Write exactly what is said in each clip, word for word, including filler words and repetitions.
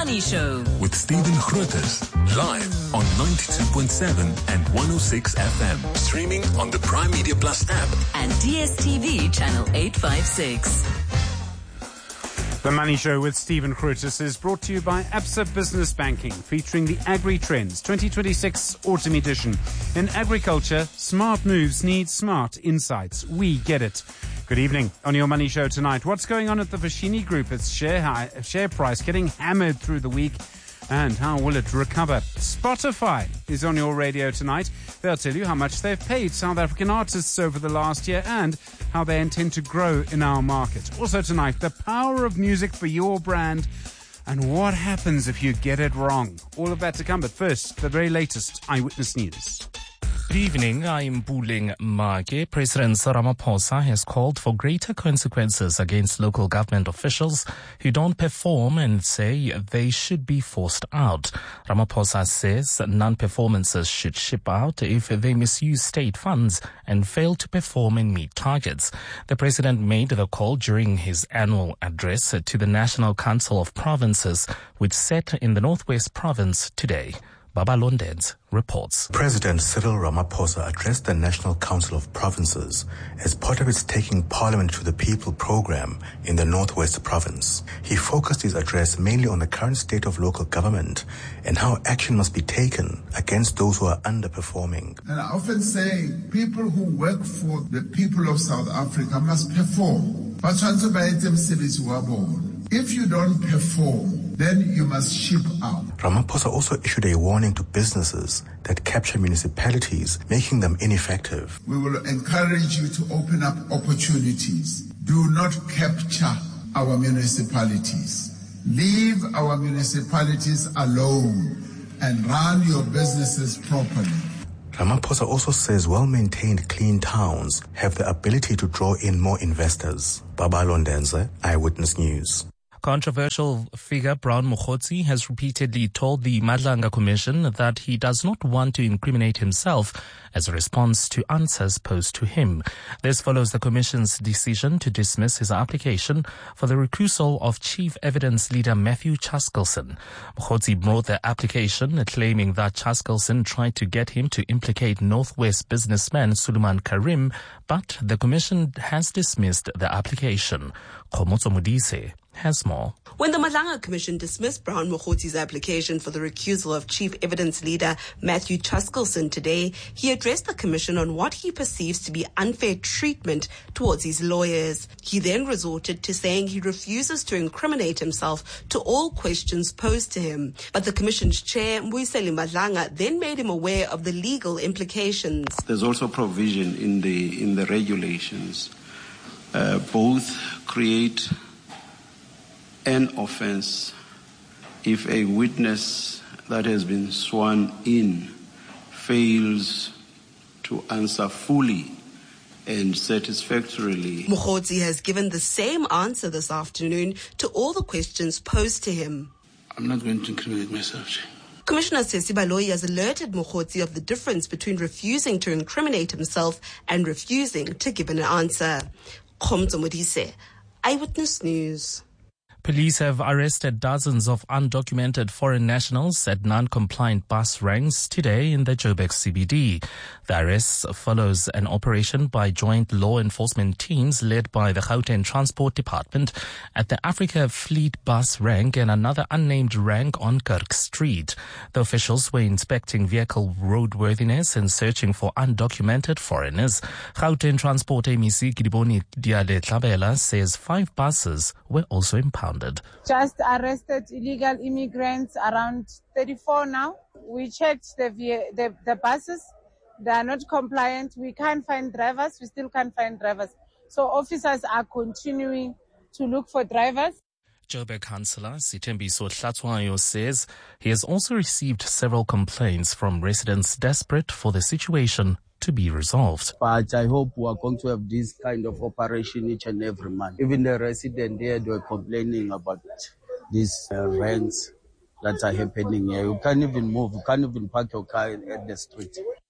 Money Show with Stephen Grootes, live on ninety-two point seven and one oh six F M, streaming on the Prime Media Plus app and D S T V channel eight fifty-six. The Money Show with Stephen Grootes is brought to you by Absa Business Banking, featuring the Agri Trends twenty twenty-six Autumn Edition. In agriculture, smart moves need smart insights. We get it. Good evening. On your Money Show tonight, what's going on at the Foschini Group? Its share high, share price getting hammered through the week. And how will it recover? Spotify is on your radio tonight. They'll tell you how much they've paid South African artists over the last year and how they intend to grow in our market. Also tonight, the power of music for your brand and what happens if you get it wrong. All of that to come, but first, the very latest Eyewitness News. Good evening, I'm Buling Mage. President Cyril Ramaphosa has called for greater consequences against local government officials who don't perform and say they should be forced out. Ramaphosa says non-performances should ship out if they misuse state funds and fail to perform and meet targets. The president made the call during his annual address to the National Council of Provinces, which sat in the Northwest Province today. Baba Londens reports. President Cyril Ramaphosa addressed the National Council of Provinces as part of its Taking Parliament to the People program in the Northwest Province. He focused his address mainly on the current state of local government and how action must be taken against those who are underperforming. And I often say people who work for the people of South Africa must perform. If you don't perform, then you must ship out. Ramaphosa also issued a warning to businesses that capture municipalities, making them ineffective. We will encourage you to open up opportunities. Do not capture our municipalities. Leave our municipalities alone and run your businesses properly. Ramaphosa also says well-maintained clean towns have the ability to draw in more investors. Baba Londenze, Eyewitness News. Controversial figure Brown Mokgotsi has repeatedly told the Madlanga Commission that he does not want to incriminate himself as a response to answers posed to him. This follows the Commission's decision to dismiss his application for the recusal of Chief Evidence Leader Matthew Chaskalson. Mokgotsi brought the application claiming that Chaskalson tried to get him to implicate Northwest businessman Suleiman Karim, but the Commission has dismissed the application. Khomotso Modise has more. When the Madlanga Commission dismissed Brown Mokgotsi's application for the recusal of Chief Evidence Leader Matthew Chaskalson today, he addressed the Commission on what he perceives to be unfair treatment towards his lawyers. He then resorted to saying he refuses to incriminate himself to all questions posed to him. But the Commission's chair, Mbuyiseni Madlanga, then made him aware of the legal implications. There's also provision in the in the regulations. Uh, both create an offense if a witness that has been sworn in fails to answer fully and satisfactorily. Mokgotsi has given the same answer this afternoon to all the questions posed to him. I'm not going to incriminate myself, Jay. Commissioner Sesi Baloyi has alerted Mokgotsi of the difference between refusing to incriminate himself and refusing to give an answer. Khomotso Modise, Eyewitness News. Police have arrested dozens of undocumented foreign nationals at non-compliant bus ranks today in the Joburg C B D. The arrest follows an operation by joint law enforcement teams led by the Gauteng Transport Department at the Africa Fleet bus rank and another unnamed rank on Kirk Street. The officials were inspecting vehicle roadworthiness and searching for undocumented foreigners. Gauteng Transport M E C Kidiboni Diale Tlabela says five buses were also impounded. Just arrested illegal immigrants, around thirty-four now. We checked the, the the buses. They are not compliant. We can't find drivers. We still can't find drivers. So officers are continuing to look for drivers. Joburg Councillor Sitembiso Tlatswayo says he has also received several complaints from residents desperate for the situation to be resolved. But I hope we are going to have this kind of operation each and every month. Even the residents there were complaining about these uh, rents that are happening here. You can't even move. You can't even park your car at the street.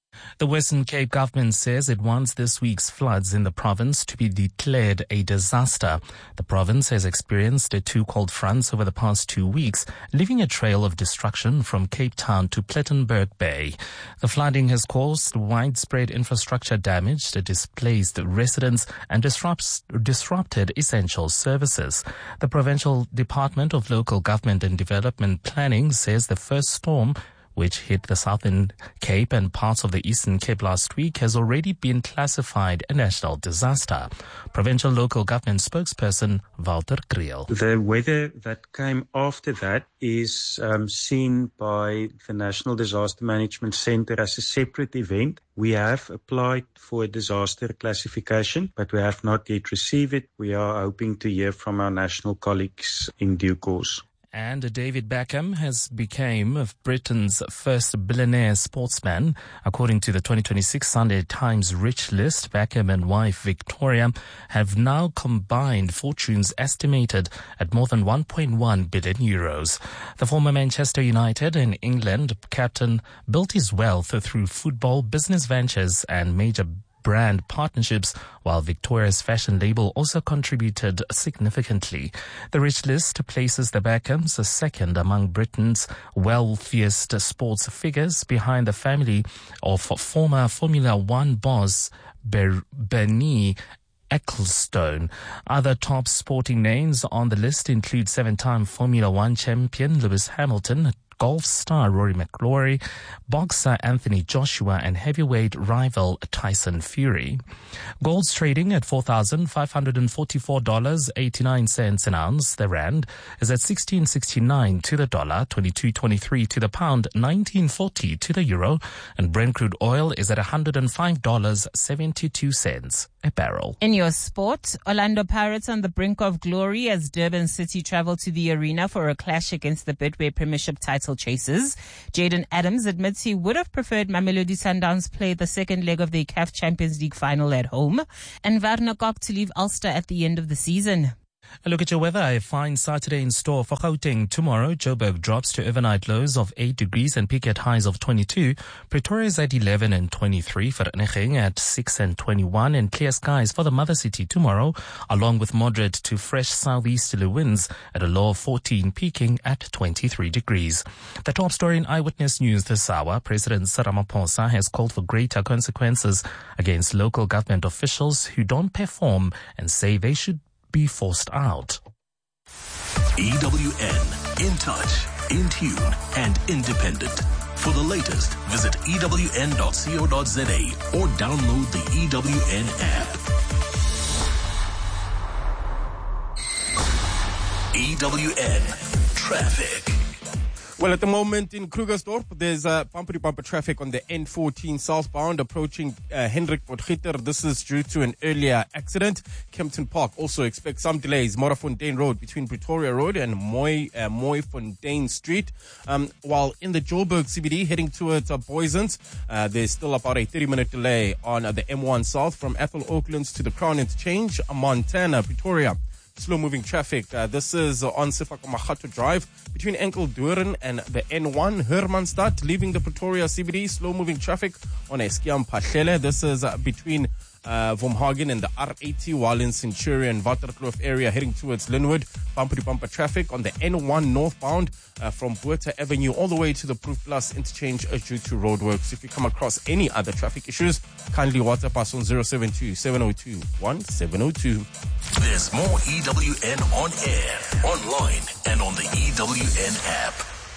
The Western Cape government says it wants this week's floods in the province to be declared a disaster. The province has experienced two cold fronts over the past two weeks, leaving a trail of destruction from Cape Town to Plettenberg Bay. The flooding has caused widespread infrastructure damage, displaced residents, and disrupts, disrupted essential services. The Provincial Department of Local Government and Development Planning says the first storm, which hit the Southern Cape and parts of the Eastern Cape last week, has already been classified a national disaster. Provincial Local Government spokesperson Walter Kriel. The weather that came after that is um, seen by the National Disaster Management Centre as a separate event. We have applied for a disaster classification, but we have not yet received it. We are hoping to hear from our national colleagues in due course. And David Beckham has become Britain's first billionaire sportsman. According to the twenty twenty-six Sunday Times Rich List, Beckham and wife Victoria have now combined fortunes estimated at more than one point one billion euros. The former Manchester United and England captain built his wealth through football, business ventures and major brand partnerships, while Victoria's fashion label also contributed significantly. The Rich List places the Beckhams as second among Britain's wealthiest sports figures, behind the family of former Formula One boss Ber- Bernie Ecclestone. Other top sporting names on the list include seven-time Formula One champion Lewis Hamilton, golf star Rory McIlroy, boxer Anthony Joshua, and heavyweight rival Tyson Fury. Gold's trading at four thousand five hundred forty-four dollars and eighty-nine cents an ounce. The rand is at sixteen sixty-nine to the dollar, twenty-two twenty-three to the pound, nineteen forty to the euro, and Brent crude oil is at one hundred five dollars and seventy-two cents a barrel. In your sport, Orlando Pirates on the brink of glory as Durban City travel to the arena for a clash against the Betway Premiership title chasers. Jaden Adams admits he would have preferred Mamelodi Sundowns play the second leg of the C A F Champions League final at home, and Werner Kok to leave Ulster at the end of the season. A look at your weather. A fine Saturday in store for Gauteng. Tomorrow, Joburg drops to overnight lows of eight degrees and peak at highs of twenty-two. Pretoria is at eleven and twenty-three. Vereeniging at six and twenty-one. And clear skies for the mother city tomorrow, along with moderate to fresh southeasterly winds at a low of fourteen, peaking at twenty-three degrees. The top story in Eyewitness News this hour. President Cyril Ramaphosa has called for greater consequences against local government officials who don't perform and say they should be forced out. E W N, in touch, in tune, and independent. For the latest, visit E W N dot co dot za or download the E W N app. E W N Traffic. Well, at the moment in Krugersdorp, there's uh, bumper-to-bumper traffic on the N fourteen southbound approaching uh, Hendrik Potgieter. This is due to an earlier accident. Kempton Park also expects some delays. Morafontein Road between Pretoria Road and Moy uh, Mooifontein Street. Um, while in the Joburg C B D heading towards uh, Boysons, uh, there's still about a thirty-minute delay on uh, the M one South from Ethel Oaklands to the Crown Interchange, Montana, Pretoria. Slow-moving traffic. Uh, this is uh, on Sefako Makhato Drive between Enkeldoorn and the N one. Hermanstad leaving the Pretoria C B D. Slow-moving traffic on Eskiam Pachele. This is uh, between uh, Vomhagen and the R eighty, while in Centurion, Waterkloof area heading towards Linwood. Bumper-to-bumper traffic on the N one northbound uh, from Buerta Avenue all the way to the Proof Plus interchange uh, due to roadworks. If you come across any other traffic issues, kindly WhatsApp us on zero seven two, seven zero two, one seven zero two. There's more E W N on air, online, and on the E W N app.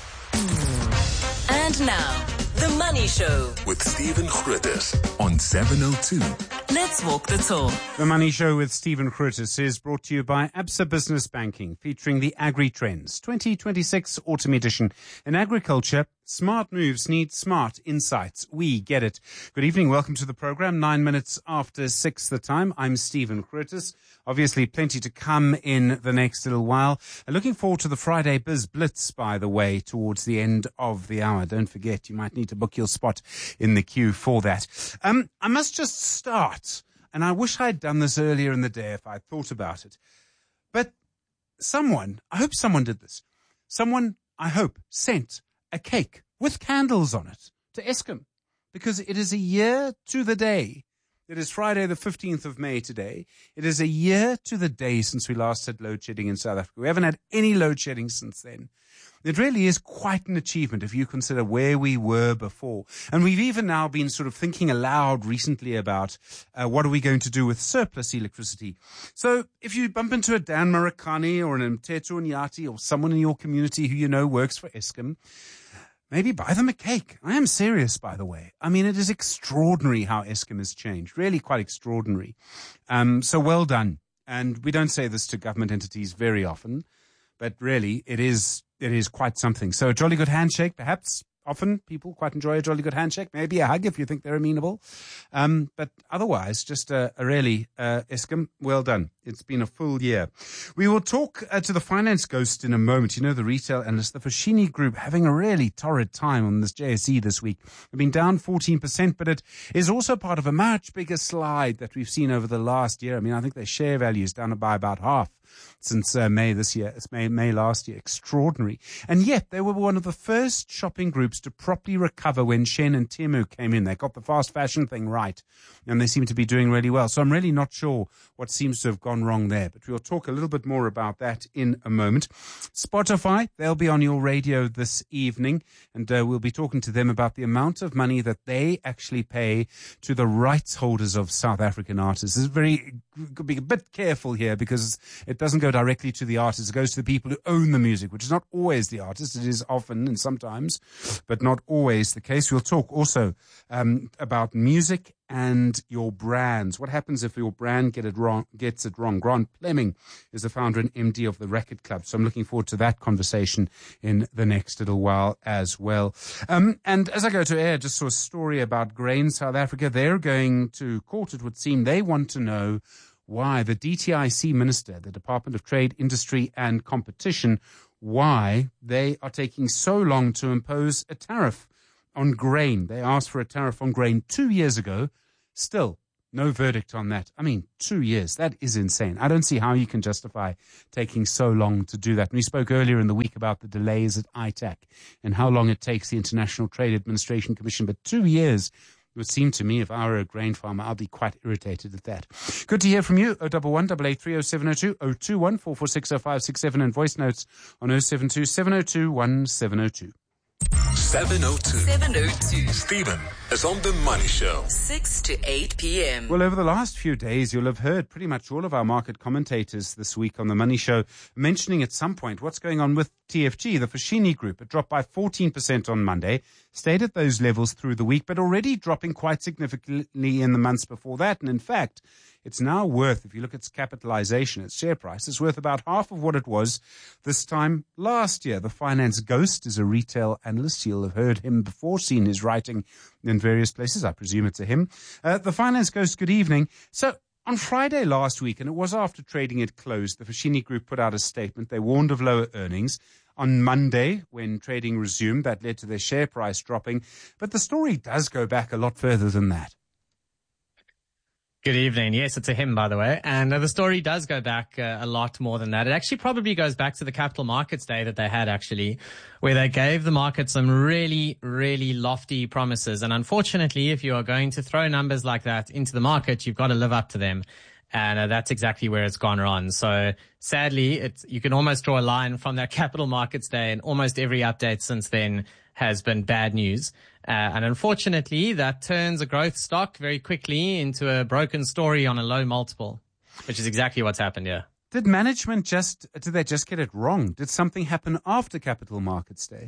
And now, The Money Show with Stephen Grootes on seven oh two. Let's walk the talk. The Money Show with Stephen Grootes is brought to you by Absa Business Banking, featuring the Agri Trends twenty twenty-six Autumn Edition. In agriculture, smart moves need smart insights. We get it. Good evening. Welcome to the program. Nine minutes after six the time. I'm Stephen Grootes. Obviously, plenty to come in the next little while. Looking forward to the Friday Biz Blitz, by the way, towards the end of the hour. Don't forget, you might need to book your spot in the queue for that. Um, I must just start, and I wish I'd done this earlier in the day if I'd thought about it. But someone, I hope someone did this. Someone, I hope, sent a cake with candles on it to Eskom. because it is a year to the day. It is Friday, the fifteenth of May today. It is a year to the day since we last had load shedding in South Africa. We haven't had any load shedding since then. It really is quite an achievement if you consider where we were before. And we've even now been sort of thinking aloud recently about uh, what are we going to do with surplus electricity. So if you bump into a Dan Marikani or an Mteto Nyati or someone in your community who you know works for Eskom, maybe buy them a cake. I am serious, by the way. I mean, it is extraordinary how Eskom has changed. Really quite extraordinary. Um, so well done. And we don't say this to government entities very often, but really it is it is quite something. So a jolly good handshake, perhaps. Often people quite enjoy a jolly good handshake. Maybe a hug if you think they're amenable. Um, but otherwise, just a, a really, uh, Eskom, well done. It's been a full year. We will talk uh, to the finance ghost in a moment. You know, the retail analyst, the Foschini Group, having a really torrid time on this J S E this week. They've been down fourteen percent, but it is also part of a much bigger slide that we've seen over the last year. I mean, I think their share value is down by about half since uh, May this year. It's May, May last year. Extraordinary. And yet they were one of the first shopping groups to properly recover when Shein and Temu came in. They got the fast fashion thing right, and they seem to be doing really well. So I'm really not sure what seems to have gone wrong there, but we'll talk a little bit more about that in a moment. Spotify, they'll be on your radio this evening, and uh, we'll be talking to them about the amount of money that they actually pay to the rights holders of South African artists. It's very, could be a bit careful here because it doesn't go directly to the artists. It goes to the people who own the music, which is not always the artist. It is often and sometimes, but not always the case. We'll talk also um, about music and your brands. What happens if your brand get it wrong, gets it wrong? Grant Fleming is the founder and M D of the Record Club. So I'm looking forward to that conversation in the next little while as well. Um, and as I go to air, just saw a story about Grain South Africa. They're going to court, it would seem. They want to know why the D T I C minister, the Department of Trade, Industry and Competition, why they are taking so long to impose a tariff on grain. They asked for a tariff on grain two years ago. Still, no verdict on that. I mean, two years. That is insane. I don't see how you can justify taking so long to do that. And we spoke earlier in the week about the delays at I T A C and how long it takes the International Trade Administration Commission. But two years, it would seem to me, if I were a grain farmer, I'd be quite irritated at that. Good to hear from you. oh one one, eight eight three, oh seven oh two, oh two one, four four six, oh five six seven, and voice notes on oh seven two, seven oh two, one seven oh two. seven oh two. seven oh two. Stephen is on The Money Show. six to eight p.m. Well, over the last few days, you'll have heard pretty much all of our market commentators this week on The Money Show mentioning at some point what's going on with T F G, the Foschini Group. It dropped by fourteen percent on Monday, stayed at those levels through the week, but already dropping quite significantly in the months before that. And in fact, it's now worth, if you look at its capitalization, its share price, it's worth about half of what it was this time last year. The finance ghost is a retail analyst. You'll have heard him before, seen his writing in various places. I presume it's a him. Uh, the finance ghost, good evening. So on Friday last week, and it was after trading had closed, the Foschini Group put out a statement. They warned of lower earnings. On Monday, when trading resumed, that led to their share price dropping. But the story does go back a lot further than that. Good evening. Yes, it's a him, by the way. And uh, the story does go back uh, a lot more than that. It actually probably goes back to the Capital Markets Day that they had, actually, where they gave the market some really, really lofty promises. And unfortunately, if you are going to throw numbers like that into the market, you've got to live up to them. And uh, that's exactly where it's gone wrong. So sadly, it's, you can almost draw a line from that Capital Markets Day, and almost every update since then has been bad news. Uh, and unfortunately, that turns a growth stock very quickly into a broken story on a low multiple, which is exactly what's happened here. Did management just, did they just get it wrong? Did something happen after Capital Markets Day?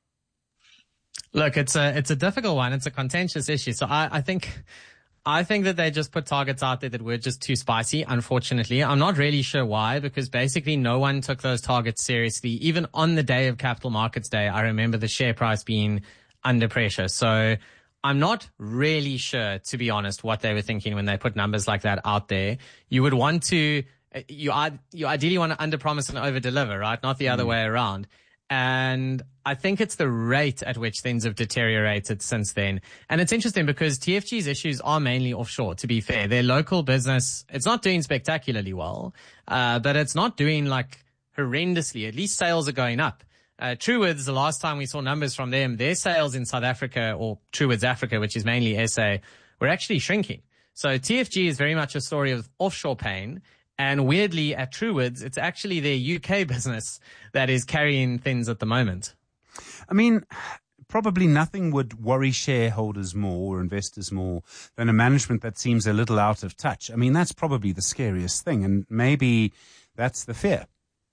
Look, it's a, it's a difficult one. It's a contentious issue. So I, I think, I think that they just put targets out there that were just too spicy, unfortunately. I'm not really sure why, because basically no one took those targets seriously. Even on the day of Capital Markets Day, I remember the share price being under pressure. So I'm not really sure, to be honest, what they were thinking when they put numbers like that out there. You would want to, you, you ideally want to underpromise and overdeliver, right? Not the other mm. way around. And I think it's the rate at which things have deteriorated since then. And it's interesting because T F G's issues are mainly offshore, to be fair. Their local business, it's not doing spectacularly well, uh, but it's not doing like horrendously. At least sales are going up. Uh, Truworths, the last time we saw numbers from them, their sales in South Africa, or Truworths Africa, which is mainly S A, were actually shrinking. So T F G is very much a story of offshore pain. And weirdly, at Truworths, it's actually their U K business that is carrying things at the moment. I mean, probably nothing would worry shareholders more or investors more than a management that seems a little out of touch. I mean, that's probably the scariest thing. And maybe that's the fear.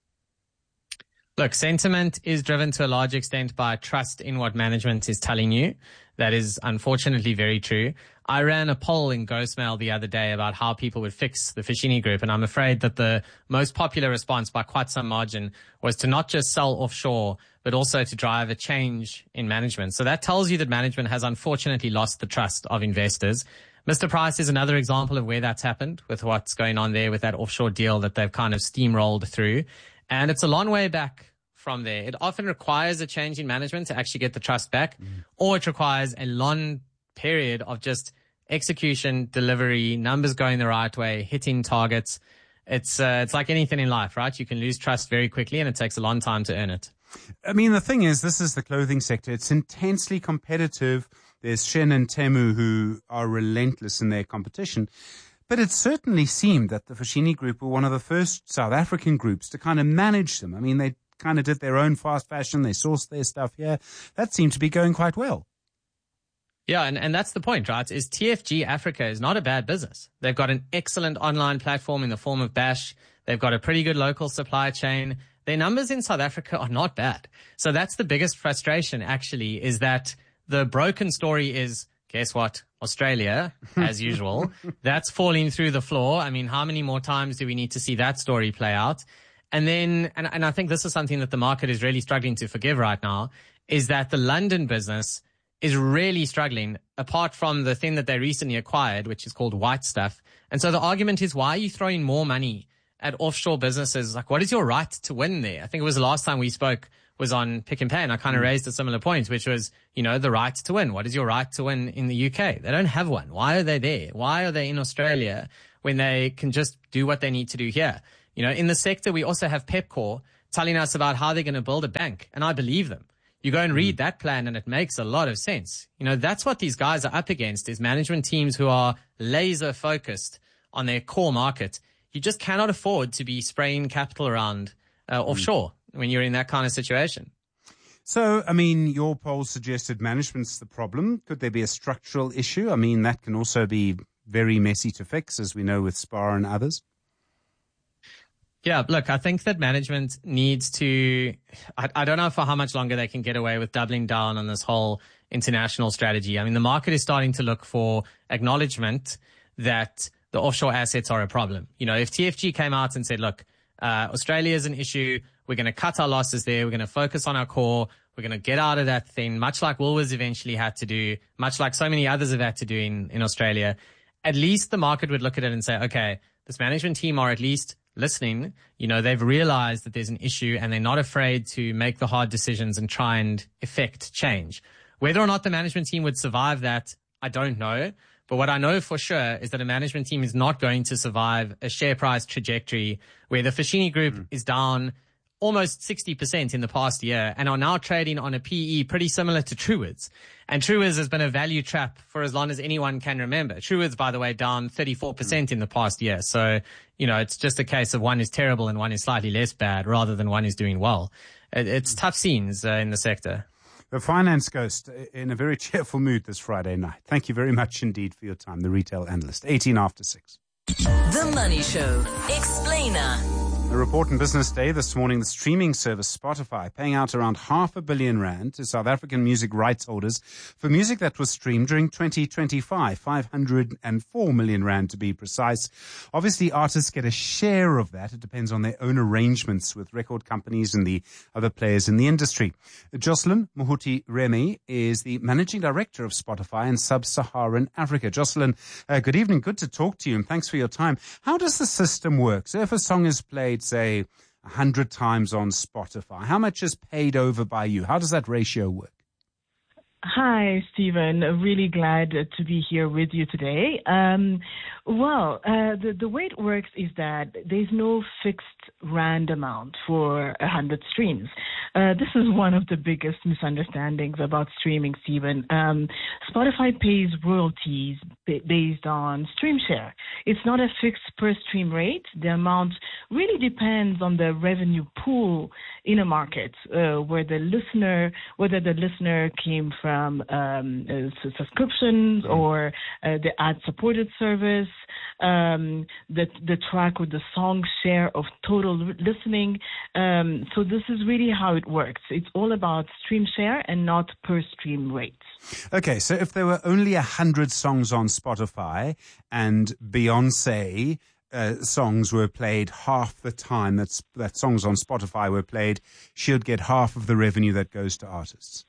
Look, sentiment is driven to a large extent by trust in what management is telling you. That is unfortunately very true. I ran a poll in Ghostmail the other day about how people would fix the Foschini Group, and I'm afraid that the most popular response by quite some margin was to not just sell offshore, but also to drive a change in management. So that tells you that management has unfortunately lost the trust of investors. Mister Price is another example of where that's happened with what's going on there with that offshore deal that they've kind of steamrolled through. And it's a long way back from there. It often requires a change in management to actually get the trust back, mm. or it requires a long period of just execution, delivery, numbers going the right way, hitting targets. It's uh, it's like anything in life, right? You can lose trust very quickly, and it takes a long time to earn it. I mean, the thing is, this is the clothing sector. It's intensely competitive. There's Shein and Temu who are relentless in their competition. But it certainly seemed that the Foschini Group were one of the first South African groups to kind of manage them. I mean, they kind of did their own fast fashion. They sourced their stuff here. That seemed to be going quite well. Yeah, and, and that's the point, right? Is T F G Africa is not a bad business. They've got an excellent online platform in the form of Bash. They've got a pretty good local supply chain. Their numbers in South Africa are not bad. So that's the biggest frustration, actually, is that the broken story is, guess what? Australia, as usual. That's falling through the floor. I mean, how many more times do we need to see that story play out? And then, and, and I think this is something that the market is really struggling to forgive right now, is that the London business is really struggling, apart from the thing that they recently acquired, which is called White Stuff. And so the argument is, why are you throwing more money at offshore businesses? Like, what is your right to win there? I think it was the last time we spoke was on Pick and Pay, and I kind of mm. raised a similar point, which was, you know, the right to win. What is your right to win in the U K? They don't have one. Why are they there? Why are they in Australia when they can just do what they need to do here? You know, in the sector, we also have Pepkor telling us about how they're going to build a bank, and I believe them. You go and read that plan and it makes a lot of sense. You know, that's what these guys are up against, is management teams who are laser focused on their core market. You just cannot afford to be spraying capital around uh, offshore mm. when you're in that kind of situation. So, I mean, your poll suggested management's the problem. Could there be a structural issue? I mean, that can also be very messy to fix, as we know with Spar and others. Yeah, look, I think that management needs to, I, I don't know for how much longer they can get away with doubling down on this whole international strategy. I mean, the market is starting to look for acknowledgement that the offshore assets are a problem. You know, if T F G came out and said, look, uh, Australia is an issue, we're going to cut our losses there, we're going to focus on our core, we're going to get out of that thing, much like Woolworths eventually had to do, much like so many others have had to do in, in Australia, at least the market would look at it and say, okay, this management team are at least listening. You know, they've realized that there's an issue and they're not afraid to make the hard decisions and try and effect change. Whether or not the management team would survive that, I don't know. But what I know for sure is that a management team is not going to survive a share price trajectory where the Foschini Group mm. is down almost sixty percent in the past year and are now trading on a P E pretty similar to Truworths. And Truworths has been a value trap for as long as anyone can remember. Truworths, by the way, down thirty-four percent mm. in the past year. So, you know, it's just a case of one is terrible and one is slightly less bad rather than one is doing well. It, it's tough scenes uh, in the sector. The Finance Ghost in a very cheerful mood this Friday night. Thank you very much indeed for your time, the retail analyst. eighteen after six. The Money Show. Explainer. A report in Business Day this morning, the streaming service Spotify paying out around half a billion rand to South African music rights holders for music that was streamed during twenty twenty-five, five hundred four million rand to be precise. Obviously, artists get a share of that. It depends on their own arrangements with record companies and the other players in the industry. Jocelyn Mohuti Remy is the managing director of Spotify in Sub-Saharan Africa. Jocelyn, uh, good evening. Good to talk to you and thanks for your time. How does the system work? So if a song is played, say, a hundred times on Spotify, how much is paid over by you? How does that ratio work? Hi, Stephen. Really glad to be here with you today. Um, Well, uh, the, the way it works is that there's no fixed rand amount for one hundred streams. Uh, this is one of the biggest misunderstandings about streaming, Stephen. Um, Spotify pays royalties b- based on stream share. It's not a fixed per stream rate. The amount really depends on the revenue pool in a market, uh, where the listener, whether the listener came from um, uh, subscriptions or uh, the ad-supported service, um, the the track with the song share of total listening. Um, so this is really how it works. It's all about stream share and not per stream rates. Okay, so if there were only a hundred songs on Spotify and Beyonce uh, songs were played half the time that's, that songs on Spotify were played, she'd get half of the revenue that goes to artists.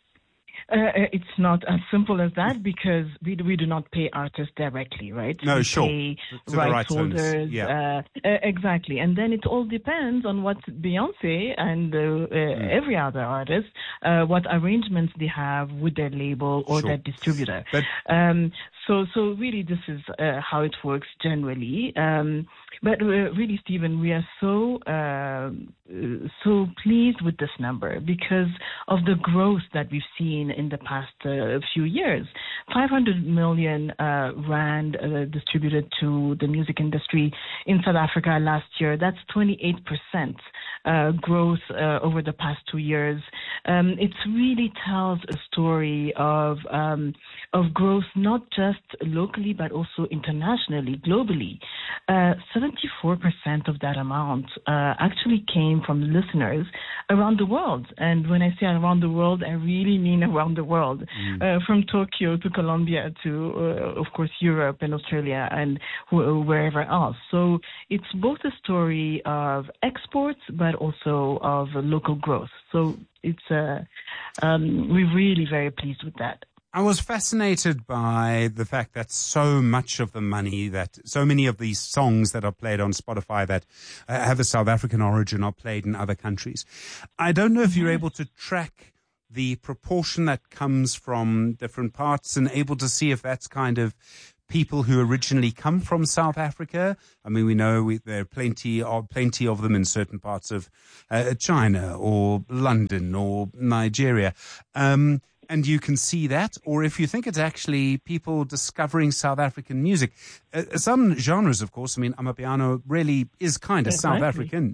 Uh, it's not as simple as that because we we do not pay artists directly, right? No, we sure. Pay to rights the rights holders, owners. Yeah. Uh, uh, exactly. And then it all depends on what Beyonce and uh, uh, mm. every other artist, uh, what arrangements they have with their label or Sure. their distributor. But- um, so so really, this is uh, how it works generally. Um, but uh, really, Stephen, we are so uh, so pleased with this number because of the growth that we've seen in the past uh, few years. five hundred million uh, rand uh, distributed to the music industry in South Africa last year. That's twenty-eight percent uh, growth uh, over the past two years. Um, it really tells a story of um, of growth, not just locally but also internationally, globally. Uh, seventy-four percent of that amount uh, actually came from listeners around the world. And when I say around the world, I really mean around the world, mm. uh, from Tokyo to Colombia to, uh, of course, Europe and Australia and wh- wherever else. So it's both a story of exports but also of local growth. So it's uh, um, we're really very pleased with that. I was fascinated by the fact that so much of the money that, so many of these songs that are played on Spotify that uh, have a South African origin are played in other countries. I don't know if you're able to track the proportion that comes from different parts and able to see if that's kind of people who originally come from South Africa. I mean, we know we, there are plenty of, plenty of them in certain parts of uh, China or London or Nigeria. Um, And you can see that, or if you think it's actually people discovering South African music. Uh, some genres, of course, I mean, Amapiano really is kind of Exactly. South African.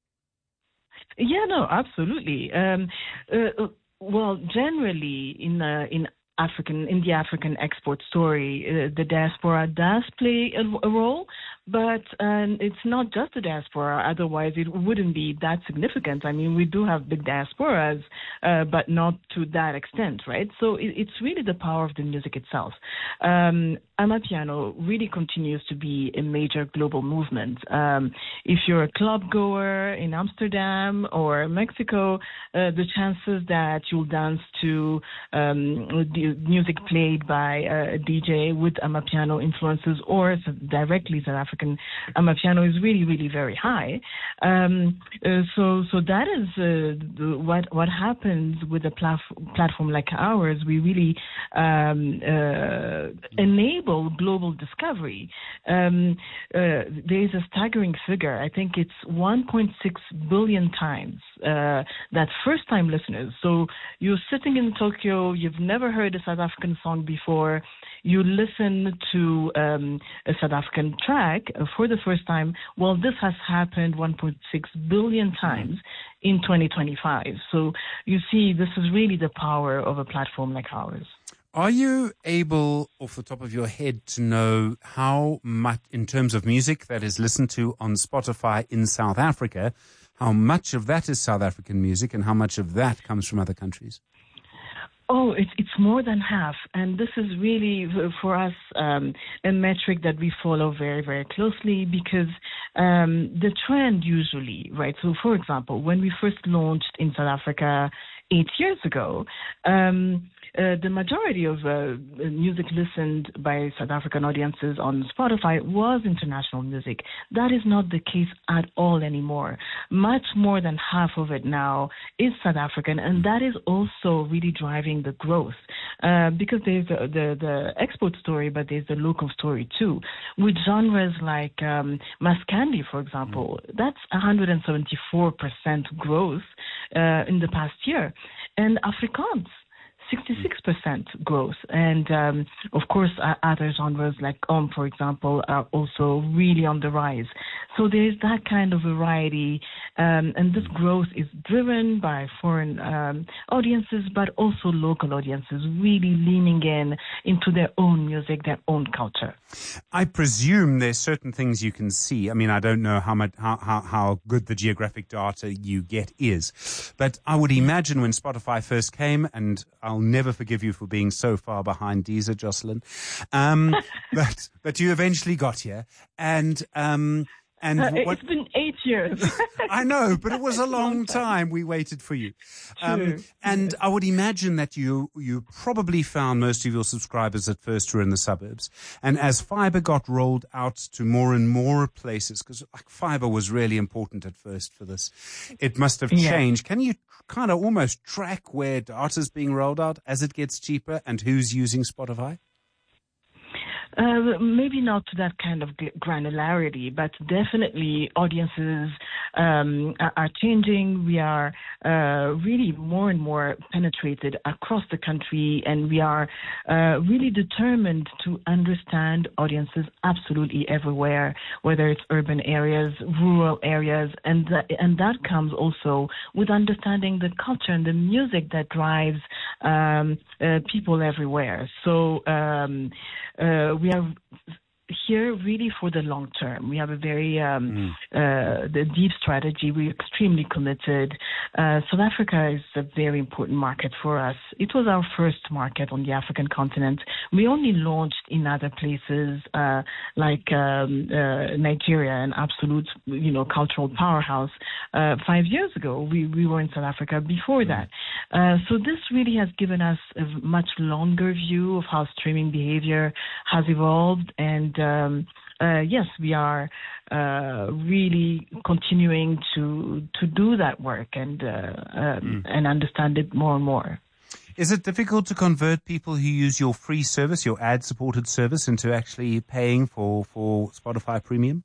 Yeah, no, absolutely. Um, uh, well, generally in uh, in African in the African export story, uh, the diaspora does play a, a role, but um, it's not just the diaspora. Otherwise, it wouldn't be that significant. I mean, we do have big diasporas, uh, but not to that extent, right? So it, it's really the power of the music itself. Um, Amapiano really continues to be a major global movement. Um, if you're a club goer in Amsterdam or Mexico, uh, the chances that you'll dance to um, the music played by a D J with Amapiano influences or directly South African Amapiano is really, really very high. Um, uh, so, so that is uh, the, what what happens with a plat- platform like ours. We really um, uh, enable global discovery. Um, uh, there is a staggering figure. I think it's one point six billion times uh, that first-time listeners. So you're sitting in Tokyo, you've never heard a South African song before, you listen to um, a South African track uh, for the first time. Well, this has happened one point six billion times in twenty twenty-five. So you see, this is really the power of a platform like ours. Are you able, off the top of your head, to know how much, in terms of music that is listened to on Spotify in South Africa, how much of that is South African music and how much of that comes from other countries? Oh, it's it's more than half, and this is really for us um, a metric that we follow very, very closely because um, the trend usually, right? So, for example, when we first launched in South Africa eight years ago, um, uh, the majority of uh, music listened by South African audiences on Spotify was international music. That is not the case at all anymore. Much more than half of it now is South African, and that is also really driving the growth uh, because there's the, the, the export story, but there's the local story too. With genres like um, Maskandi, for example, that's one hundred seventy-four percent growth uh, in the past year. And Afrikaans, sixty-six percent growth. And, um, of course, uh, other genres like Om, for example, are also really on the rise. So there's that kind of variety. Um, and this growth is driven by foreign um, audiences, but also local audiences really leaning in into their own music, their own culture. I presume there's certain things you can see. I mean, I don't know how much, how, how, how good the geographic data you get is, but I would imagine when Spotify first came, and I'll never forgive you for being so far behind Deezer, Jocelyn, um, but but you eventually got here, and um, and uh, what, it's been eight years. I know, but it was a long time. We waited for you, um, and I would imagine that you you probably found most of your subscribers at first were in the suburbs, and as fiber got rolled out to more and more places, because like, fiber was really important at first for this, it must have Yeah. changed. Can you kind of almost track where data is being rolled out as it gets cheaper and who's using Spotify? Uh, maybe not to that kind of granularity, but definitely audiences um, are, are changing. We are uh, really more and more penetrated across the country, and we are uh, really determined to understand audiences absolutely everywhere, whether it's urban areas, rural areas, and that, and that comes also with understanding the culture and the music that drives um, uh, people everywhere. So um, uh, we are here really for the long term. We have a very um, mm. uh, the deep strategy. We're extremely committed. Uh, South Africa is a very important market for us. It was our first market on the African continent. We only launched in other places uh, like um, uh, Nigeria, an absolute, you know, cultural powerhouse. Uh, five years ago, we, we were in South Africa before mm. that. Uh, so this really has given us a much longer view of how streaming behavior has evolved, and Um, uh, yes, we are uh, really continuing to to do that work and uh, um, mm. and understand it more and more. Is it difficult to convert people who use your free service, your ad-supported service, into actually paying for, for Spotify Premium?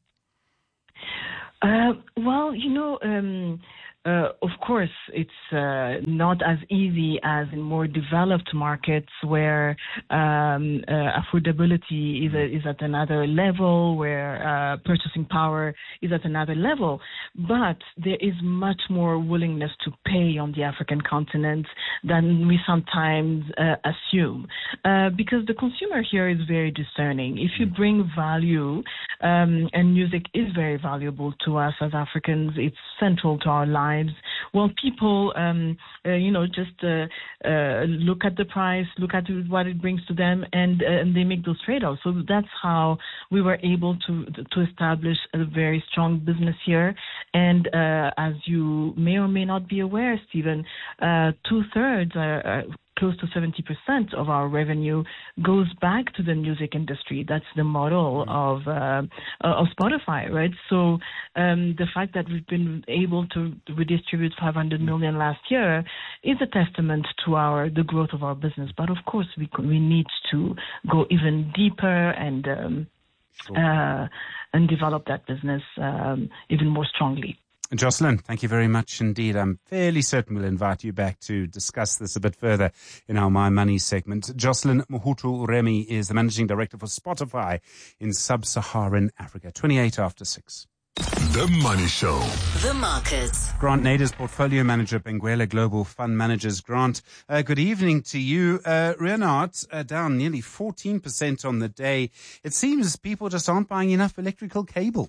Uh, well, you know, um, uh, of course, it's uh, not as easy as in more developed markets where um, uh, affordability is, a, is at another level, where uh, purchasing power is at another level. But there is much more willingness to pay on the African continent than we sometimes uh, assume, uh, because the consumer here is very discerning. If you bring value, um, and music is very valuable to us as Africans, it's central to our lives. Well, people, um, uh, you know, just uh, uh, look at the price, look at what it brings to them, and, uh, and they make those trade-offs. So that's how we were able to to establish a very strong business here. And uh, as you may or may not be aware, Stephen, uh, two-thirds are, are close to seventy percent of our revenue goes back to the music industry. That's the model mm-hmm. of uh, of Spotify, right? So um, the fact that we've been able to redistribute five hundred million last year is a testament to our the growth of our business. But of course, we we need to go even deeper and um, sure. uh, and develop that business um, even more strongly. Jocelyn, thank you very much indeed. I'm fairly certain we'll invite you back to discuss this a bit further in our My Money segment. Jocelyn Mohutu Remy is the Managing Director for Spotify in Sub-Saharan Africa. twenty-eight after six. The Money Show. The Markets. Grant Nader's Portfolio Manager, Benguela Global Fund Managers. Grant, uh, good evening to you. Uh, Renard, uh, down nearly fourteen percent on the day. It seems people just aren't buying enough electrical cable.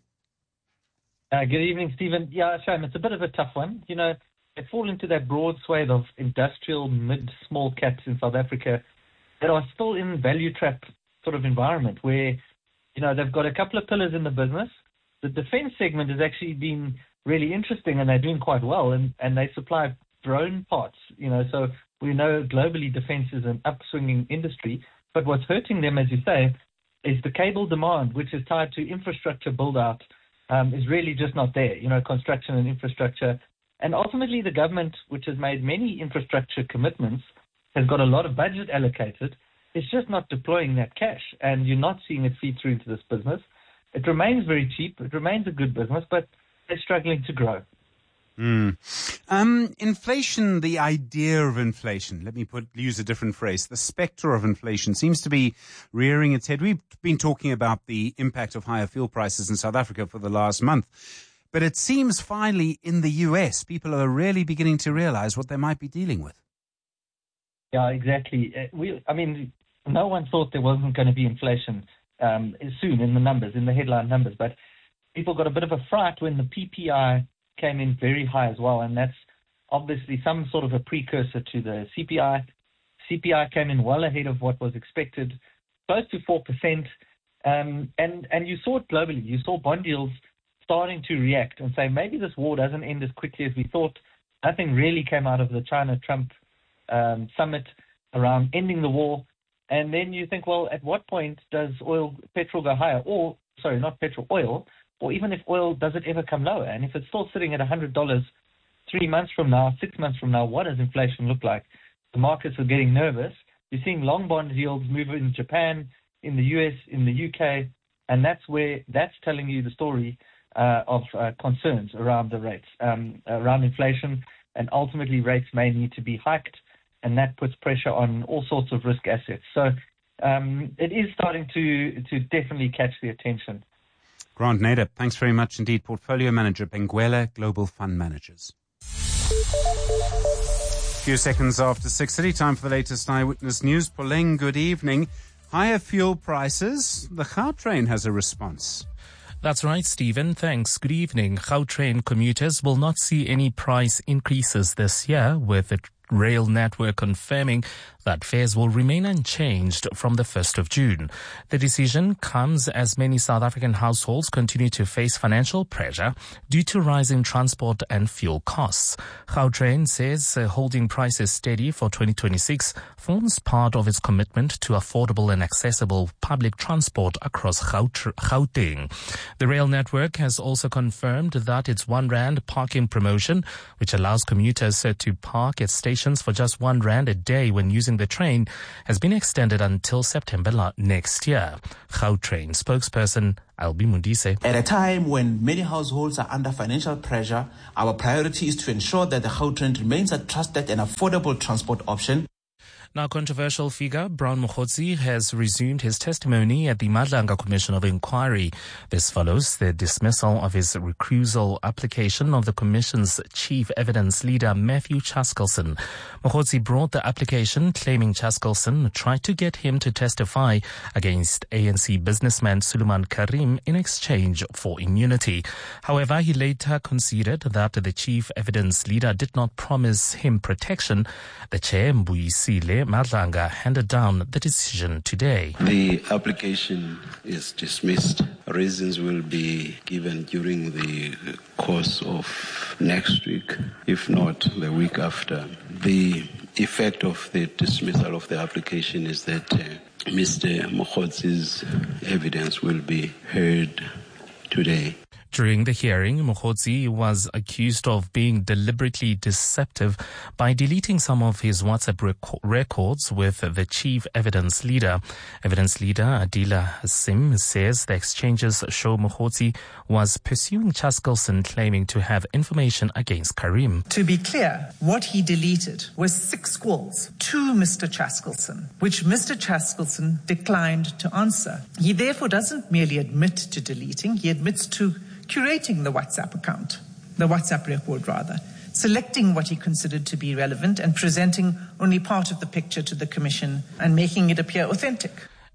Uh, good evening, Stephen. Yeah, shame. It's a bit of a tough one. You know, they fall into that broad swathe of industrial mid-small caps in South Africa that are still in value trap sort of environment where, you know, they've got a couple of pillars in the business. The defense segment has actually been really interesting and they're doing quite well, and, and they supply drone parts, you know, so We know globally defense is an upswinging industry, but what's hurting them, as you say, is the cable demand, which is tied to infrastructure build-out, um, is really just not there, you know, construction and infrastructure. And ultimately, the government, which has made many infrastructure commitments, has got a lot of budget allocated. It's just not deploying that cash, and you're not seeing it feed through into this business. It remains very cheap. It remains a good business, but they're struggling to grow. Mm. Um, inflation, the idea of inflation, let me put use a different phrase, the spectre of inflation seems to be rearing its head. We've been talking about the impact of higher fuel prices in South Africa for the last month, but it seems finally in the U S, people are really beginning to realize what they might be dealing with. Yeah, exactly. Uh, we, I mean, no one thought there wasn't going to be inflation um, soon in the numbers, in the headline numbers, but people got a bit of a fright when the P P I came in very high as well, and that's obviously some sort of a precursor to the C P I. C P I came in well ahead of what was expected, close to four percent, um, and, and you saw it globally. You saw bond yields starting to react and say, maybe this war doesn't end as quickly as we thought. Nothing really came out of the China-Trump um, summit around ending the war. And then you think, well, at what point does oil, petrol go higher? Or, sorry, not petrol, oil. Or even if oil, does it ever come lower? And if it's still sitting at one hundred dollars three months from now, six months from now, what does inflation look like? The markets are getting nervous. You're seeing long bond yields move in Japan, in the U S, in the U K, and that's where that's telling you the story uh, of uh, concerns around the rates, um, around inflation, and ultimately rates may need to be hiked, and that puts pressure on all sorts of risk assets. So um, it is starting to, to definitely catch the attention. Grant Nader, thanks very much indeed. Portfolio Manager, Benguela Global Fund Managers. A few seconds after six thirty, time for the latest Eyewitness News. Poleng, good evening. Higher fuel prices. The Gautrain has a response. That's right, Stephen. Thanks. Good evening. Gautrain commuters will not see any price increases this year, with the rail network confirming that fares will remain unchanged from the first of June. The decision comes as many South African households continue to face financial pressure due to rising transport and fuel costs. Gautrain says uh, holding prices steady for twenty twenty-six forms part of its commitment to affordable and accessible public transport across Gauteng. The rail network has also confirmed that its one rand parking promotion, which allows commuters uh, to park at stations for just one rand a day when using the train, has been extended until September next year. Gautrain spokesperson Albi Mundise. At a time when many households are under financial pressure, our priority is to ensure that the Gautrain remains a trusted and affordable transport option. Now, controversial figure Brown Mokhotsi has resumed his testimony at the Madlanga Commission of Inquiry. This follows the dismissal of his recusal application of the Commission's chief evidence leader, Matthew Chaskalson. Mokhotsi brought the application claiming Chaskalson tried to get him to testify against A N C businessman Suleiman Karim in exchange for immunity. However, he later conceded that the chief evidence leader did not promise him protection. The chair, Mbuyisile Madlanga, handed down the decision today. The application is dismissed. Reasons will be given during the course of next week, if not the week after. The effect of the dismissal of the application is that uh, Mister Mokhotsi's evidence will be heard today. During the hearing, Mokhotsi was accused of being deliberately deceptive by deleting some of his WhatsApp rec- records with the chief evidence leader. Evidence leader Adila Hassim says the exchanges show Mokhotsi was pursuing Chaskalson, claiming to have information against Karim. To be clear, what he deleted was six calls to Mister Chaskalson, which Mister Chaskalson declined to answer. He therefore doesn't merely admit to deleting, he admits to curating the WhatsApp account, the WhatsApp record rather, selecting what he considered to be relevant and presenting only part of the picture to the Commission and making it appear authentic.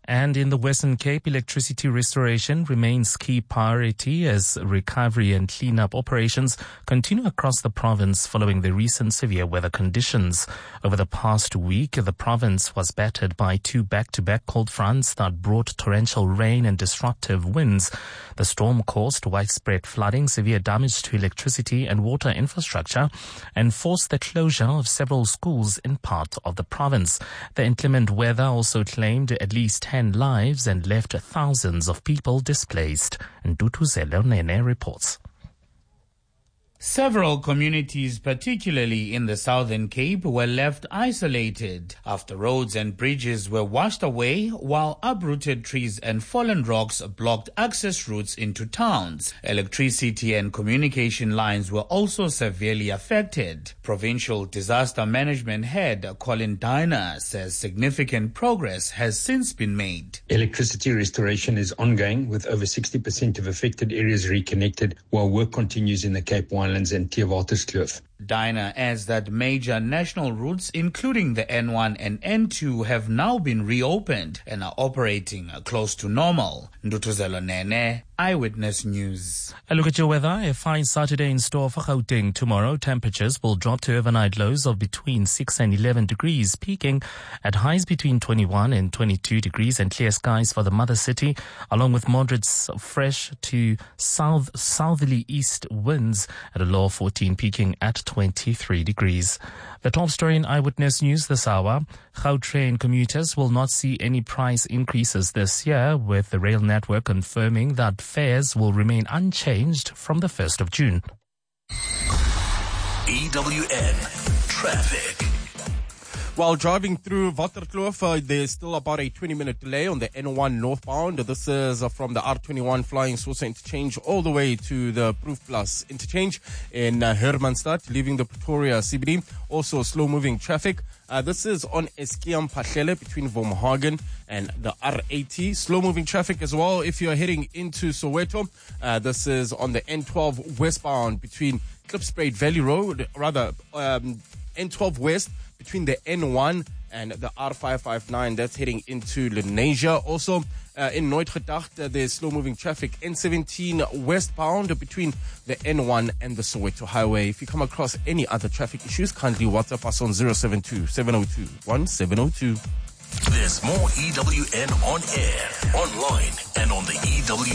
And in the Western Cape, electricity restoration remains key priority as recovery and cleanup operations continue across the province following the recent severe weather conditions. Over the past week, the province was battered by two back-to-back cold fronts that brought torrential rain and disruptive winds. The storm caused widespread flooding, severe damage to electricity and water infrastructure, and forced the closure of several schools in part of the province. The inclement weather also claimed at least ten lives and left thousands of people displaced. Ndutuzelo Nene reports. Several communities, particularly in the Southern Cape, were left isolated after roads and bridges were washed away, while uprooted trees and fallen rocks blocked access routes into towns. Electricity and communication lines were also severely affected. Provincial Disaster Management Head Colin Diner says significant progress has since been made. Electricity restoration is ongoing, with over sixty percent of affected areas reconnected, while work continues in the Cape Winelands and Theewaterskloof. Diner adds that major national routes, including the N one and N two, have now been reopened and are operating close to normal. Ndutuzelo Nene, Eyewitness News. A look at your weather. A fine Saturday in store for Gauteng. Tomorrow, temperatures will drop to overnight lows of between six and eleven degrees, peaking at highs between twenty-one and twenty-two degrees, and clear skies for the mother city, along with moderates fresh to south southerly east winds at a low of fourteen, peaking at twenty-three degrees. The top story in Eyewitness News this hour: Gautrain commuters will not see any price increases this year, with the rail network confirming that fares will remain unchanged from the first of June. E W N Traffic. While driving through Waterkloof, uh, there's still about a twenty-minute delay on the N one northbound. This is uh, from the R twenty-one Flying Saucer interchange all the way to the Proof Plus interchange in uh, Hermanstad, leaving the Pretoria C B D. Also slow-moving traffic. Uh, this is on Eskiam Pachele between Vormhagen and the R eighty. Slow-moving traffic as well if you're heading into Soweto. Uh, this is on the N twelve westbound between Klipspruit Valley Road, rather um, N twelve west, between the N one and the R five five nine. That's heading into Lenasia. Also, uh, in Nooitgedacht, uh, there's slow-moving traffic. N seventeen westbound between the N one and the Soweto Highway. If you come across any other traffic issues, kindly WhatsApp us on zero seven two, seven zero two, one seven zero two. There's more E W N on air, online, and on the E W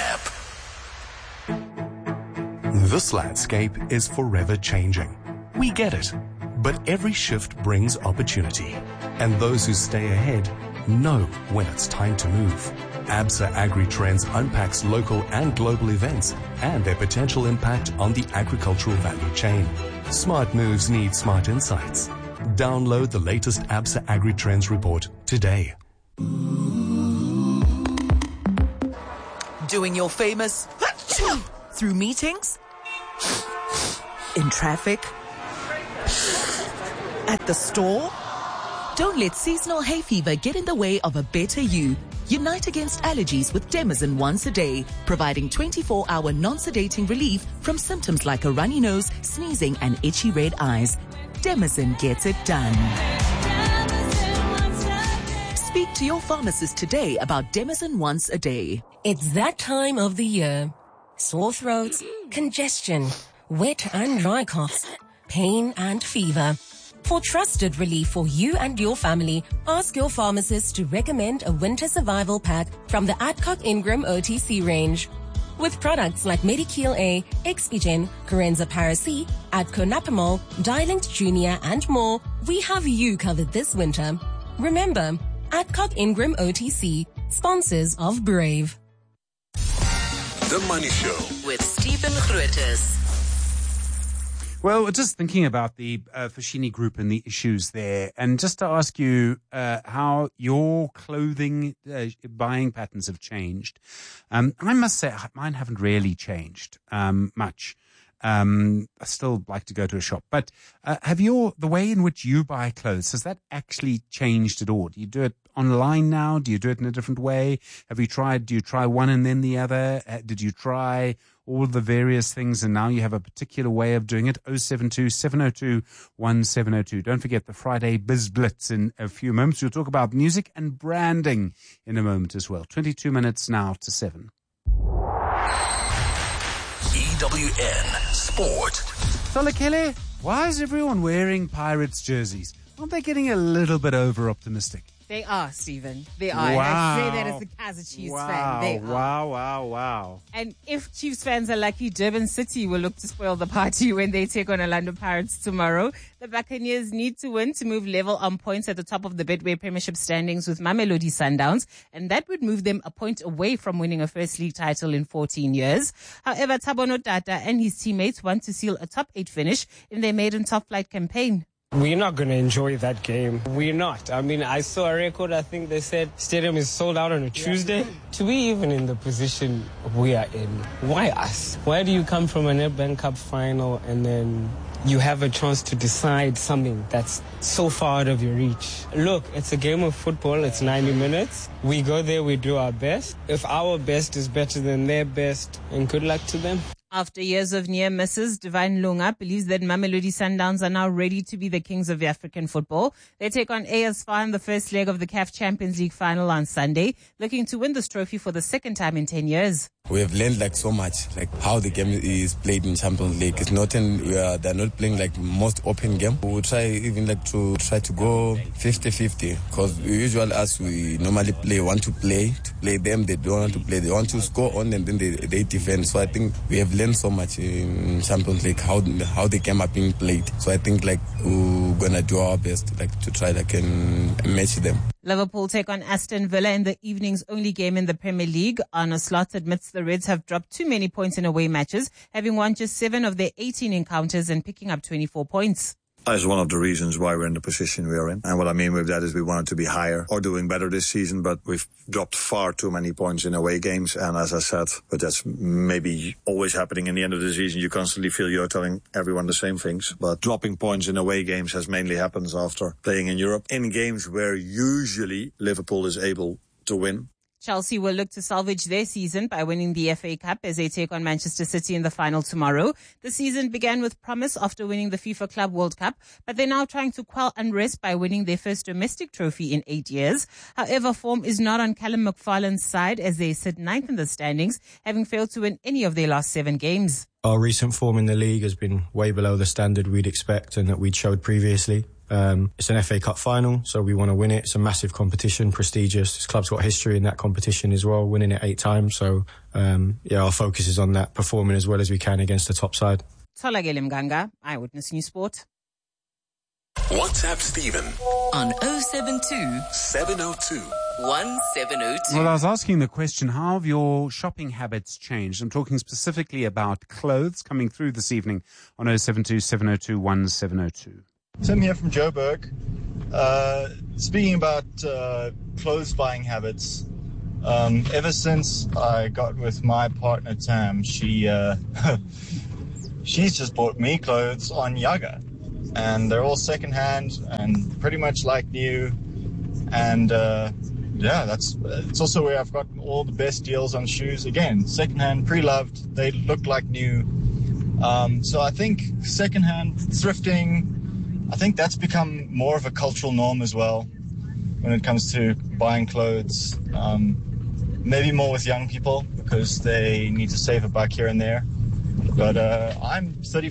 N app. This landscape is forever changing. We get it. But every shift brings opportunity, and those who stay ahead know when it's time to move. ABSA AgriTrends unpacks local and global events and their potential impact on the agricultural value chain. Smart moves need smart insights. Download the latest ABSA AgriTrends report today. Doing your famous through meetings, in traffic, at the store? Don't let seasonal hay fever get in the way of a better you. Unite against allergies with Demazin once a day, providing twenty-four hour non-sedating relief from symptoms like a runny nose, sneezing, and itchy red eyes. Demazin gets it done. Speak to your pharmacist today about Demazin once a day. It's that time of the year. Sore throats, congestion, wet and dry coughs, pain and fever. For trusted relief for you and your family, ask your pharmacist to recommend a winter survival pack from the Adcock Ingram O T C range. With products like Medikil A, Expigen, Corenza Paracy, Adco Napamol, Dialint Junior and more, we have you covered this winter. Remember, Adcock Ingram O T C, sponsors of Brave. The Money Show with Stephen Grootes. Well, just thinking about the uh, Foschini Group and the issues there, and just to ask you uh, how your clothing uh, buying patterns have changed. Um, I must say, mine haven't really changed um, much. Um, I still like to go to a shop, but uh, have your the way in which you buy clothes, has that actually changed at all? Do you do it online now? Do you do it in a different way? Have you tried? Do you try one and then the other? Uh, did you try all the various things, and now you have a particular way of doing it. oh seven two, seven oh two, one seven oh two. Don't forget the Friday Biz Blitz in a few moments. We'll talk about music and branding in a moment as well. twenty-two minutes now to seven. E W N Sport. Tola Kelly, why is everyone wearing Pirates jerseys? Aren't they getting a little bit over-optimistic? They are, Stephen. They are. Wow. And I say that as a Kaizer Chiefs wow. fan. They are. Wow, wow, wow. And if Chiefs fans are lucky, Durban City will look to spoil the party when they take on Orlando Pirates tomorrow. The Buccaneers need to win to move level on points at the top of the Betway Premiership standings with Mamelodi Sundowns, and that would move them a point away from winning a first league title in fourteen years. However, Thabo Notata and his teammates want to seal a top eight finish in their maiden top flight campaign. We're not going to enjoy that game. We're not. I mean, I saw a record. I think they said stadium is sold out on a Tuesday. Yeah. To be even in the position we are in, why us? Why do you come from a Nedbank Cup final and then you have a chance to decide something that's so far out of your reach? Look, it's a game of football. It's ninety minutes. We go there, we do our best. If our best is better than their best, and good luck to them. After years of near misses, Divine Lunga believes that Mamelodi Sundowns are now ready to be the kings of African football. They take on A S F A in the first leg of the C A F Champions League final on Sunday, looking to win this trophy for the second time in ten years. We have learned like so much, like how the game is played in Champions League. It's not an, uh, they're not playing like most open game. We will try even like to try to go fifty-fifty, because usually us, we normally play, want to play, to play them. They don't want to play. They want to score on and then they, they defend. So I think we have learned so much in Champions League, how, how the game are being played. So I think like we're going to do our best like to try like and match them. Liverpool take on Aston Villa in the evening's only game in the Premier League. Arne Slot admits the Reds have dropped too many points in away matches, having won just seven of their eighteen encounters and picking up twenty-four points. That's one of the reasons why we're in the position we are in. And what I mean with that is we wanted to be higher or doing better this season, but we've dropped far too many points in away games. And as I said, but that's maybe always happening in the end of the season. You constantly feel you're telling everyone the same things. But dropping points in away games has mainly happened after playing in Europe, in games where usually Liverpool is able to win. Chelsea will look to salvage their season by winning the F A Cup as they take on Manchester City in the final tomorrow. The season began with promise after winning the FIFA Club World Cup, but they're now trying to quell unrest by winning their first domestic trophy in eight years. However, form is not on Callum McFarlane's side as they sit ninth in the standings, having failed to win any of their last seven games. Our recent form in the league has been way below the standard we'd expect and that we'd showed previously. Um, it's an F A Cup final, so we want to win it. It's a massive competition, prestigious. This club's got history in that competition as well, winning it eight times. So, um, yeah, our focus is on that, performing as well as we can against the top side. Tolagele Mganga, Eyewitness News Sport. WhatsApp Stephen on oh seven two, seven oh two, one seven oh two. Well, I was asking the question, how have your shopping habits changed? I'm talking specifically about clothes coming through this evening on oh seven two, seven oh two, one seven oh two. Tim here from Joburg. Uh, speaking about uh, clothes buying habits, um, ever since I got with my partner Tam, she uh, she's just bought me clothes on Yaga, and they're all secondhand and pretty much like new. And uh, yeah, that's it's also where I've gotten all the best deals on shoes. Again, secondhand, pre-loved, they look like new. Um, so I think secondhand thrifting, I think that's become more of a cultural norm as well when it comes to buying clothes. Um, maybe more with young people because they need to save a buck here and there. But uh, I'm thirty.